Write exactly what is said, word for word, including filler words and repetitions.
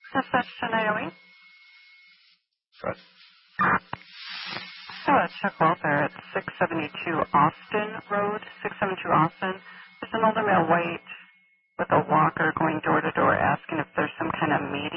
Dispatch to nine oh eight. Good. So uh, Chuck Walther at six seventy-two Austin Road, six seventy-two Austin. There's an older male white with a walker going door to door asking if there's some kind of meeting